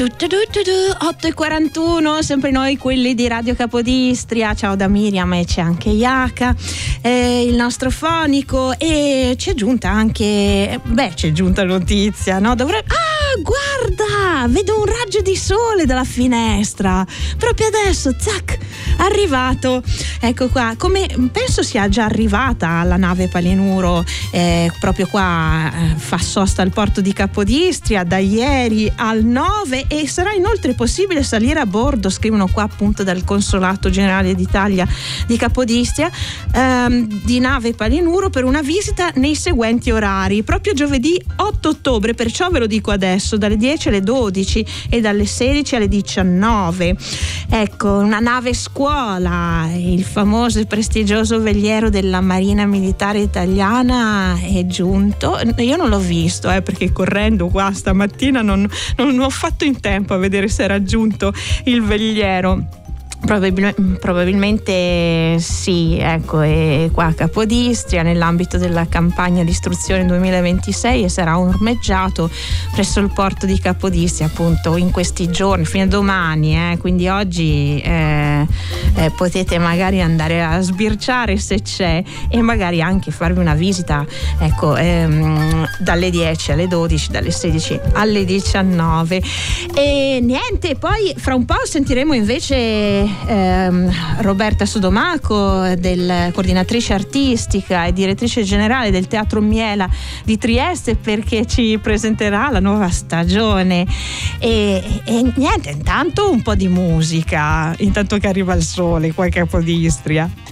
8:41, sempre noi quelli di Radio Capodistria. Ciao da Miriam, e c'è anche Iaka, il nostro fonico, e ci è giunta anche notizia, no? Guarda, vedo un raggio di sole dalla finestra proprio adesso, zac, arrivato, ecco qua. Come penso sia già arrivata la nave Palinuro, proprio qua, fa sosta al porto di Capodistria da ieri al 9, e sarà inoltre possibile salire a bordo, scrivono qua appunto dal Consolato Generale d'Italia di Capodistria, di nave Palinuro, per una visita nei seguenti orari, proprio giovedì 8 ottobre, perciò ve lo dico adesso, dalle 10 alle 12 e dalle 16 alle 19. Ecco, una nave scuola, il famoso e prestigioso veliero della Marina Militare Italiana è giunto. Io non l'ho visto, perché correndo qua stamattina non ho fatto in tempo a vedere se era giunto il veliero. Probabilmente sì, ecco, è qua a Capodistria nell'ambito della campagna di istruzione 2026, e sarà ormeggiato presso il porto di Capodistria appunto in questi giorni, fino a domani, quindi oggi potete magari andare a sbirciare se c'è, e magari anche farvi una visita, ecco, dalle 10 alle 12, dalle 16 alle 19. E niente, poi fra un po' sentiremo invece Roberta Sodomaco, coordinatrice artistica e direttrice generale del Teatro Miela di Trieste, perché ci presenterà la nuova stagione. E niente, intanto un po' di musica, intanto che arriva il sole qua a Capodistria.